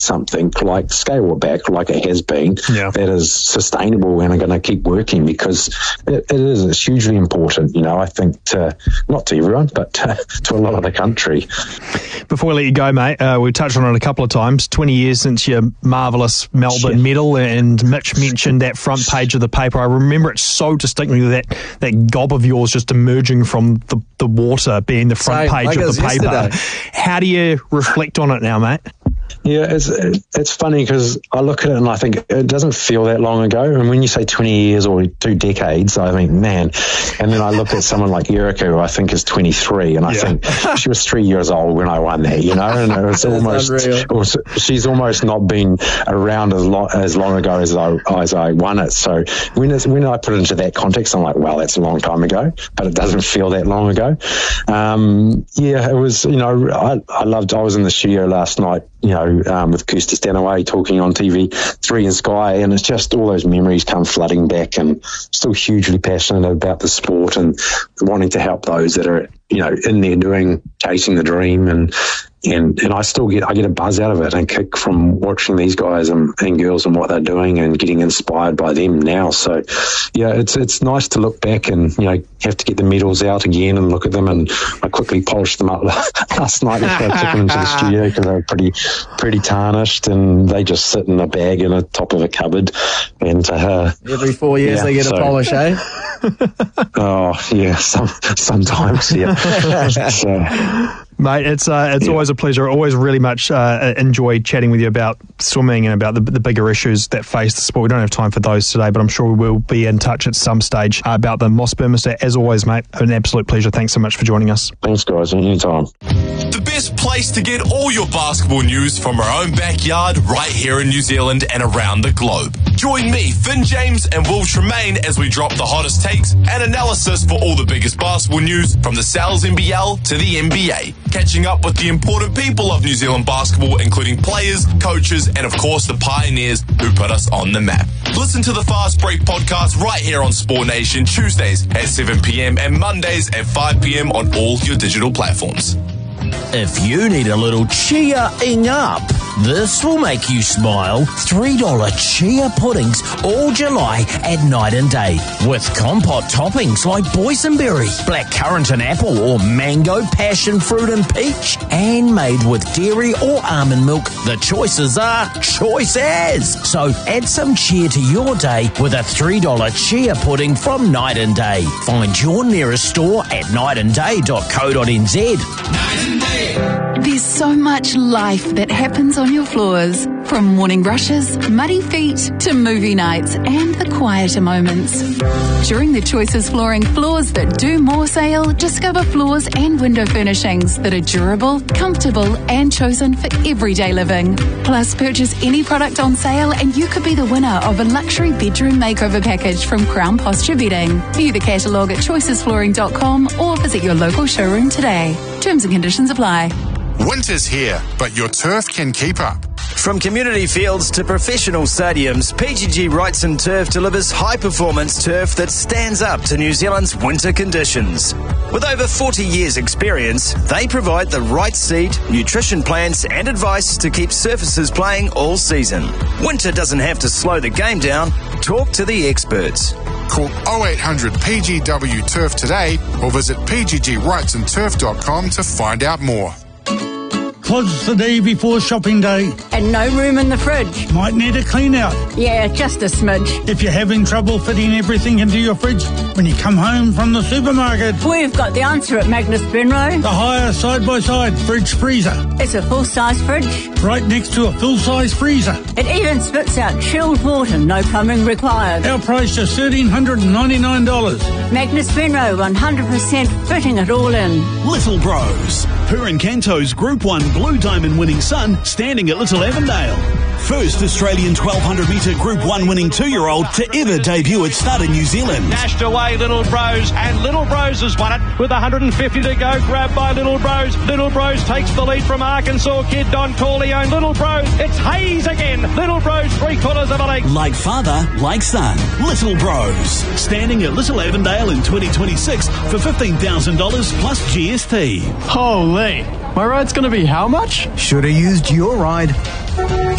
something like scale it back like it has been, that is sustainable and are going to keep working, because it's hugely important, I think, not to everyone, but to a lot of the country. Before we let you go, mate, we touched on it a couple of times. 20 years since your marvellous Melbourne medal, and Mitch mentioned that front page of the paper. I remember it so distinctly, that gob of yours just emerging from the water being the front page of the paper. Yesterday. How do you reflect on it now, mate? Yeah, it's funny because I look at it and I think it doesn't feel that long ago. And when you say 20 years or 2 decades, I think, man. And then I look at someone like Erica, who I think is 23, and I think she was 3 years old when I won that, and it was almost, she's almost not been around as long ago as I won it. So when I put it into that context, I'm like, well, that's a long time ago, but it doesn't feel that long ago. It was, I was in the studio last night, with Kirsty Stanaway talking on TV3 and Sky, and it's just all those memories come flooding back, and still hugely passionate about the sport and wanting to help those that are, in there chasing the dream, and I still get a buzz out of it and kick from watching these guys and girls and what they're doing and getting inspired by them now. So, it's nice to look back and, have to get the medals out again and look at them, and I quickly polished them up last night before I took them into the studio because they were pretty tarnished, and they just sit in a bag in the top of a cupboard. And every 4 years they get a polish, eh? Oh, yeah, sometimes, yeah. So, mate, it's always a pleasure. I always really much enjoy chatting with you about swimming and about the bigger issues that face the sport. We don't have time for those today, but I'm sure we will be in touch at some stage about the Moss Burmester. As always, mate, an absolute pleasure. Thanks so much for joining us. Thanks, guys. Anytime. The best place to get all your basketball news from our own backyard right here in New Zealand and around the globe. Join me, Finn James and Will Tremaine, as we drop the hottest takes and analysis for all the biggest basketball news from the Sal's NBL to the NBA. Catching up with the important people of New Zealand basketball, including players, coaches, and of course the pioneers who put us on the map. Listen to the Fast Break podcast right here on Sport Nation, Tuesdays at 7 p.m. and Mondays at 5 p.m. on all your digital platforms. If you need a little cheering up, this will make you smile. $3 chia puddings all July at Night and Day, with compote toppings like boysenberry, blackcurrant and apple, or mango, passion fruit and peach, and made with dairy or almond milk. The choices are choices. So add some cheer to your day with a $3 chia pudding from Night and Day. Find your nearest store at nightandday.co.nz. There's so much life that happens on your floors, from morning brushes, muddy feet, to movie nights and the quieter moments. During the Choices Flooring Floors That Do More sale, discover floors and window furnishings that are durable, comfortable and chosen for everyday living. Plus, purchase any product on sale and you could be the winner of a luxury bedroom makeover package from Crown Posture Bedding. View the catalogue at choicesflooring.com or visit your local showroom today. Terms and conditions apply. Winter's here, but your turf can keep up. From community fields to professional stadiums, PGG Wrightson Turf delivers high-performance turf that stands up to New Zealand's winter conditions. With over 40 years' experience, they provide the right seed, nutrition plans and advice to keep surfaces playing all season. Winter doesn't have to slow the game down. Talk to the experts. Call 0800 PGW Turf today or visit pggwrightsonturf.com to find out more. Closes the day before shopping day. And no room in the fridge. Might need a clean out. Yeah, just a smidge. If you're having trouble fitting everything into your fridge when you come home from the supermarket, we've got the answer at Magnus Benroe. The higher side-by-side fridge freezer. It's a full-size fridge. Right next to a full-size freezer. It even spits out chilled water, no plumbing required. Our price is $1,399. Magnus Benroe, 100% fitting it all in. Little Bros. Huron Canto's Group 1 Blue Diamond winning son standing at Little Avondale. First Australian 1200 metre Group 1 winning 2-year-old to ever debut at Stud in New Zealand. Dashed away Little Bros, and Little Bros has won it with 150 to go. Grabbed by Little Bros. Little Bros takes the lead from Arkansas kid Don Corleone. Little Bros, it's Hayes again. Little Bros, 3/4 of a length. Like father, like son. Little Bros. Standing at Little Avondale in 2026 for $15,000 plus GST. Holy, my ride's going to be how much? Should have used your ride.